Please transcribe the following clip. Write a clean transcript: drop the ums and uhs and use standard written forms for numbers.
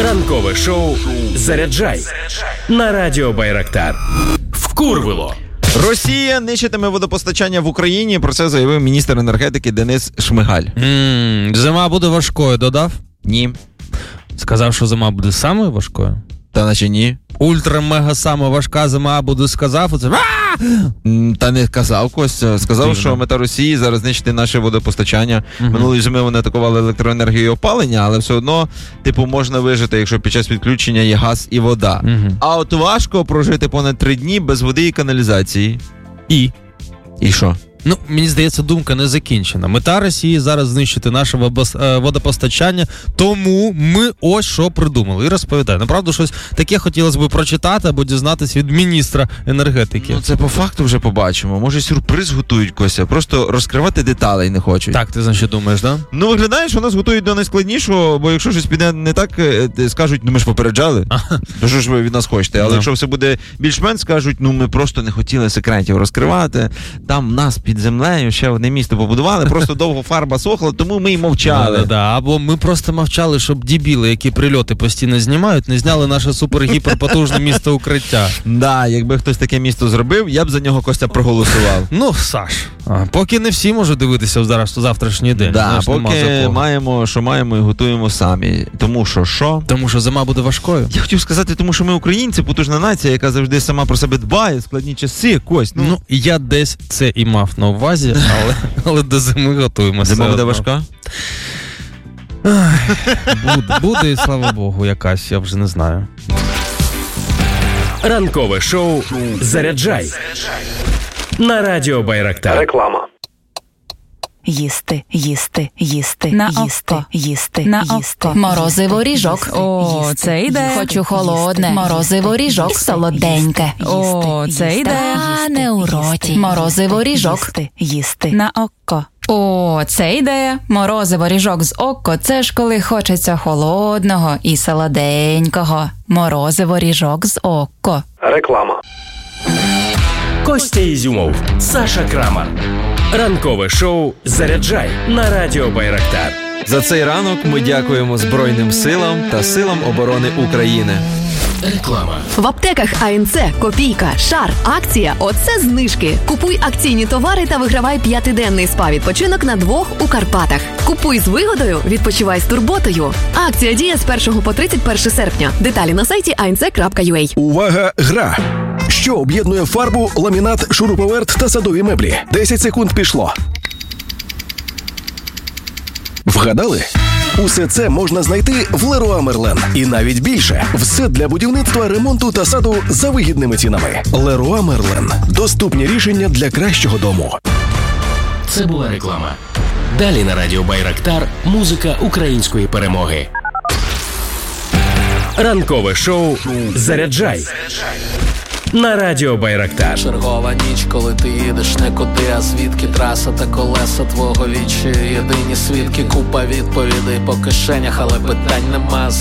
Ранкове шоу «Заряджай» на Радіо Байрактар. Вкурвило. Росія нищитиме водопостачання в Україні. Про це заявив міністр енергетики Денис Шмигаль. Зима буде важкою, додав? Ні. Сказав, що зима буде самою важкою? Та наче ні. Ультра-мега сама важка зима буде, сказав? Оце... Та не казав, Костя. Сказав, що мета Росії зараз знищити наше водопостачання. Минулої зими вони атакували електроенергію і опалення, але все одно, можна вижити, якщо під час відключення є газ і вода. А от важко прожити понад 3 дні без води і каналізації. І що? Ну, мені здається, думка не закінчена. Мета Росії зараз знищити наше водопостачання, тому ми ось що придумали. І розповідаю. Направду, щось таке хотілося б прочитати або дізнатися від міністра енергетики. Ну, це по факту вже побачимо. Може, сюрприз готують, Кося. Просто розкривати деталей не хочуть. Так, ти, значить, думаєш, да? Ну, виглядає, що нас готують до найскладнішого, бо якщо щось піде не так, скажуть, ну ми ж попереджали. То що ж ви від нас хочете? Але якщо все буде більш-менш, скажуть, ну ми просто не хотіли секретів розкривати. Там нас під землею ще одне місто побудували, просто довго фарба сохла, тому ми й мовчали. Або ми просто мовчали, щоб дебіли, які прильоти постійно знімають, не зняли наше супер-гіперпотужне місто укриття. Да, якби хтось таке місто зробив, я б за нього, Костя, проголосував. Ну, Саш, поки не всі можуть дивитися зараз завтрашній день. Да, поки маємо, що маємо і готуємо самі. Тому що? Тому що зима буде важкою. Я хотів сказати, тому що ми українці, потужна нація, яка завжди сама про себе дбає, складні часи, Кость. Ну, я десь це і мав на увазі, але до зими готуємося. Зима буде важка? Буде, і слава Богу, якась, я вже не знаю. Ранкове шоу «Заряджай» на Радіо Байрактар. Реклама. Їсти, їсти, їсти, на їсти, око. їсти, На їсти. око. Морозиво ріжок. О, це йде. Хочу холодне. Морозиво ріжок. Солоденьке. О, це йде. Стане у роті. Морозиво ріжок. Їсти. На око. О, це ідея. Морозиво ріжок з око. Це ж коли хочеться холодного і солоденького. Морозиво ріжок з око. Реклама. Костя Ізюмов, Саша Крамар. Ранкове шоу «Заряджай» на Радіо Байрактар. За цей ранок ми дякуємо Збройним силам та силам оборони України. Реклама. В аптеках АНЦ копійка, шар, акція – оце знижки. Купуй акційні товари та вигравай 5-денний спа-відпочинок на 2 у Карпатах. Купуй з вигодою, відпочивай з турботою. Акція діє з 1 по 31 серпня. Деталі на сайті anc.ua. Увага, гра! Що об'єднує фарбу, ламінат, шуруповерт та садові меблі? 10 секунд пішло. Вгадали? Усе це можна знайти в Леруа Мерлен. І навіть більше. Все для будівництва, ремонту та саду за вигідними цінами. Леруа Мерлен. Доступні рішення для кращого дому. Це була реклама. Далі на Радіо Байрактар музика української перемоги. Ранкове шоу «Заряджай» на Радіо Байрактар. Чергова ніч, коли ти їдеш не куди, а звідки траса та колеса твого вічі. Єдині свідки, купа відповідей по кишенях, але питань нема.